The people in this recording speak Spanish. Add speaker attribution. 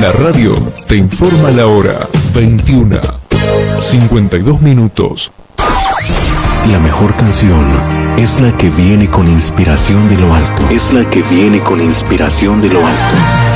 Speaker 1: La radio te informa la hora 21:52.
Speaker 2: La mejor canción es la que viene con inspiración de lo alto. Es la que viene con inspiración de lo alto.